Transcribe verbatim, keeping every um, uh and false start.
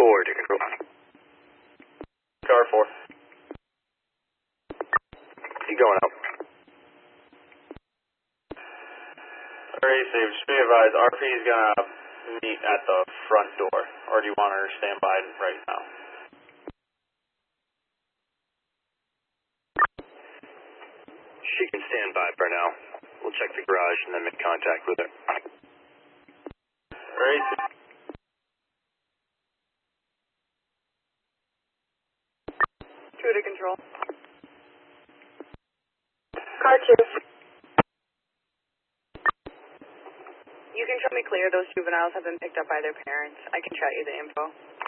four to control. Car four. You going out? Alright, so just be advised, R P is gonna meet at the front door, or do you want her to stand by right now? She can stand by for now. We'll check the garage and then make contact with her. Alright. Two to control. Car two. You can show me clear. Those juveniles have been picked up by their parents. I can chat you the info.